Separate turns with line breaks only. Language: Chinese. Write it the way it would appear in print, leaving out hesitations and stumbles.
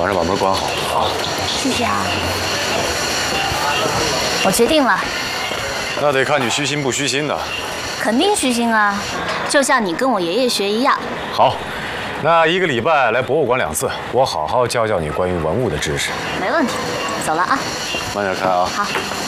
晚上把门关好啊。
谢谢啊。我决定了。
那得看你虚心不虚心的。
肯定虚心啊，就像你跟我爷爷学一样。
好，那1个礼拜来博物馆2次，我好好教教你关于文物的知识。
没问题，走了啊。
慢点开啊。
好。